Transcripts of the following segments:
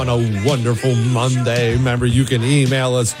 On a wonderful Monday. Remember, you can email us,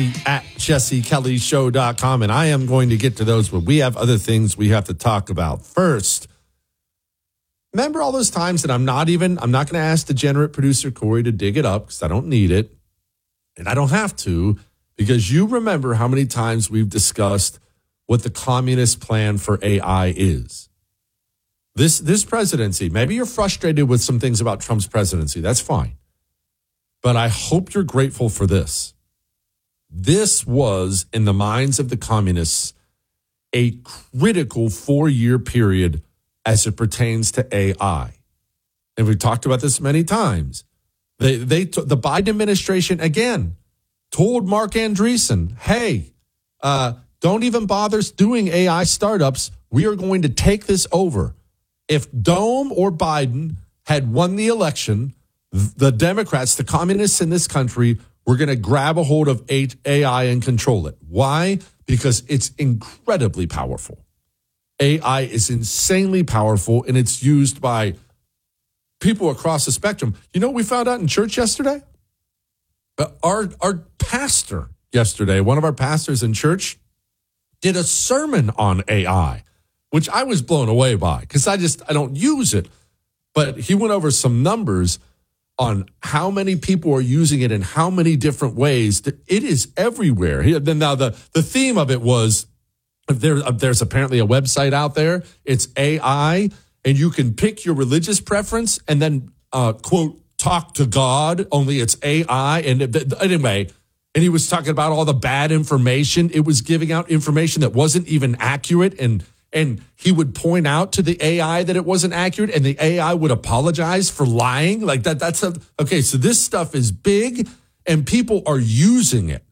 jesse@jessekellyshow.com, and I am going to get to those, but we have other things we have to talk about. First, remember all those times that I'm not going to ask degenerate producer Corey to dig it up because I don't need it, and I don't have to, because you remember how many times we've discussed what the communist plan for AI is. This presidency, maybe you're frustrated with some things about Trump's presidency. That's fine. But I hope you're grateful for this. This was, in the minds of the communists, a critical 4-year period as it pertains to AI. And we've talked about this many times. The Biden administration, again, told Mark Andreessen, hey, don't even bother doing AI startups. We are going to take this over. If Dome or Biden had won the election, the Democrats, the communists in this country, were going to grab a hold of AI and control it. Why? Because it's incredibly powerful. AI is insanely powerful, and it's used by people across the spectrum. You know what we found out in church yesterday? Our pastor yesterday, one of our pastors in church, did a sermon on AI, which I was blown away by because I don't use it. But he went over some numbers on how many people are using it in how many different ways. It is everywhere. Now, the theme of it was there's apparently a website out there. It's AI, and you can pick your religious preference and then, quote, talk to God, only it's AI. And anyway, and he was talking about all the bad information. It was giving out information that wasn't even accurate, and he would point out to the AI that it wasn't accurate, and the AI would apologize for lying. Like that. Okay, so this stuff is big, and people are using it.